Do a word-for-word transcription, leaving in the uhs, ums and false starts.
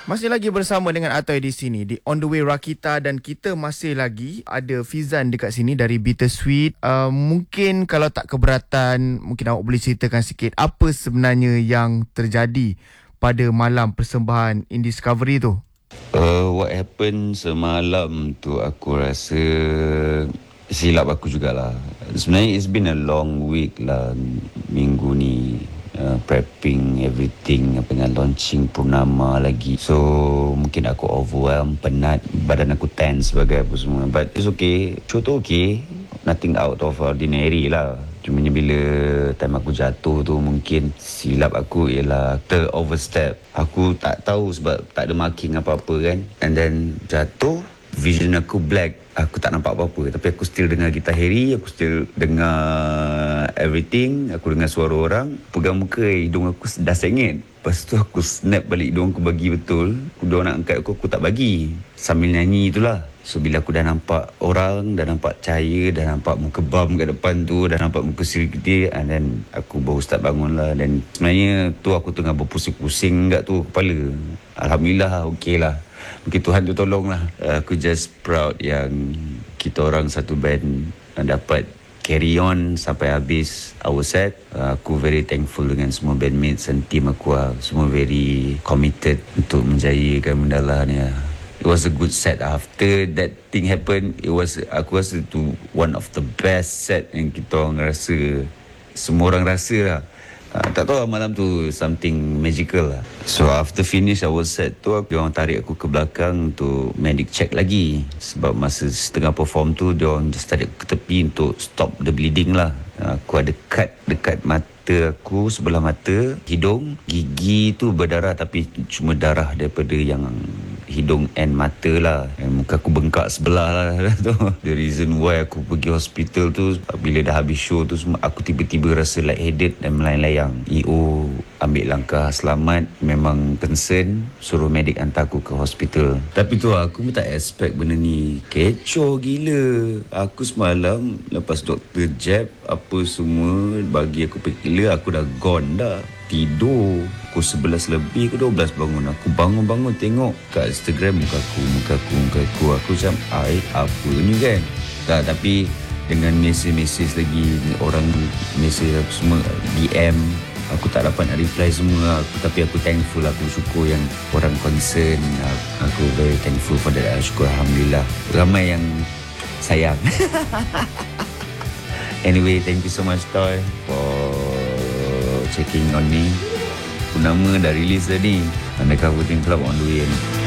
Masih lagi bersama dengan Atoy di sini di On The Way Rakita, dan kita masih lagi ada Fizan dekat sini dari Bittersweet. Uh, mungkin kalau tak keberatan, mungkin awak boleh ceritakan sikit apa sebenarnya yang terjadi pada malam persembahan Indiscovery tu. Uh, what happened semalam tu aku rasa silap aku jugalah. Sebenarnya it's been a long week lah minggu ni. Uh, prepping everything, apa dengan launching Purnama lagi. So mungkin aku overwhelmed, penat, badan aku tense sebagai apa semua. But it's okay. Show tu okay. Nothing out of ordinary lah. Cuma bila time aku jatuh tu mungkin silap aku ialah ter overstep. Aku tak tahu sebab tak ada marking apa-apa kan. And then jatuh, vision aku black. Aku tak nampak apa-apa. Tapi aku still dengar gitar Harry. Aku still dengar everything. Aku dengar suara orang. Pegang muka, hidung aku dah sengit. Lepas tu aku snap balik hidung aku bagi betul. Dia nak angkat aku, aku tak bagi. Sambil nyanyi itulah. So bila aku dah nampak orang, dah nampak cahaya, dah nampak muka bam kat depan tu, dah nampak muka security, and then aku baru start bangun lah. Dan sebenarnya tu aku tengah berpusing-pusing kat tu kepala. Alhamdulillah okey lah. Mungkin Tuhan tu tolong lah. Aku just proud yang kita orang satu band dapat carry on sampai habis our set. Aku very thankful dengan semua bandmates dan team aku lah. Semua very committed untuk menjayakan benda lah ni. It was a good set. After that thing happened, it was, aku rasa tu one of the best set yang kita orang rasa, semua orang rasa lah. Uh, tak tahu malam tu something magical lah. So after finish our set tu, dia orang tarik aku ke belakang untuk medic check lagi. Sebab masa setengah perform tu, dia orang just tarik ke tepi untuk stop the bleeding lah. Uh, aku ada cut dekat mata aku, sebelah mata, hidung, gigi tu berdarah tapi cuma darah daripada yang hidung and mata lah. And muka aku bengkak sebelah lah tu. The reason why aku pergi hospital tu, bila dah habis show tu semua, aku tiba-tiba rasa lightheaded dan melayang-layang. E O ambil langkah selamat, memang concern, suruh medik hantar aku ke hospital. Tapi tu aku pun tak expect benda ni. Kecoh gila. Aku semalam lepas doktor jab apa semua bagi aku painkiller, aku dah gone dah. Tidur pukul sebelas lebih ke dua belas bangun. Aku bangun-bangun tengok kat Instagram muka aku, muka aku, muka aku. Aku macam, ai, apa ni kan? Tak, tapi dengan mesej-mesej lagi, orang mesej aku semua, D M, aku tak dapat nak reply semua. Aku, tapi aku thankful, aku syukur yang orang concern. Aku very thankful for that. Syukur Alhamdulillah. Ramai yang sayang. Anyway, thank you so much Toy for checking on me. Purnama dah release tadi. Undercover Team Club on the way ni.